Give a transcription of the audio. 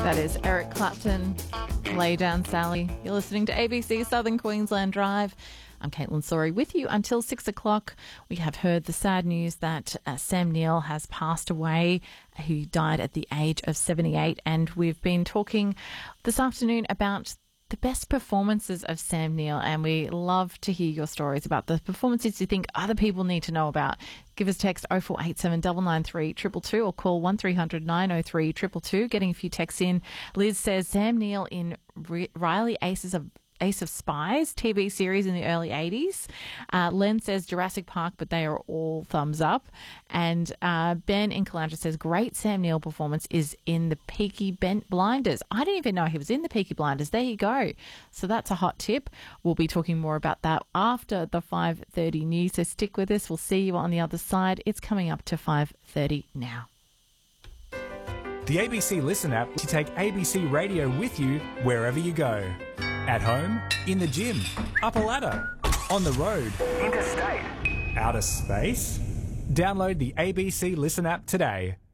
That is Eric Clapton, Lay Down Sally. You're listening to ABC Southern Queensland Drive. I'm Caitlin Sorey with you until 6 o'clock. We have heard the sad news that Sam Neill has passed away. He died at the age of 78, and we've been talking this afternoon about the best performances of Sam Neill, and we love to hear your stories about the performances you think other people need to know about. Give us text 0487 993 222 or call 1300 903 222. Getting a few texts in. Liz says Sam Neill in Riley Ace of Spies TV series in the early 80s. Len says Jurassic Park, but they are all thumbs up. And Ben in Caloundra says great Sam Neill performance is in the Peaky Blinders. I didn't even know he was in the Peaky Blinders. There you go. So that's a hot tip. We'll be talking more about that after the 5:30 news. So stick with us. We'll see you on the other side. It's coming up to 5:30 now. The ABC Listen app to take ABC Radio with you wherever you go. At home, in the gym, up a ladder, on the road, interstate, outer space. Download the ABC Listen app today.